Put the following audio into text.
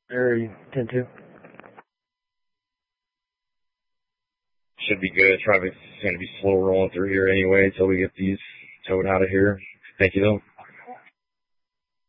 Very 10-2. Should be good. Traffic's going to be slow rolling through here anyway until we get these towed out of here. Thank you, though.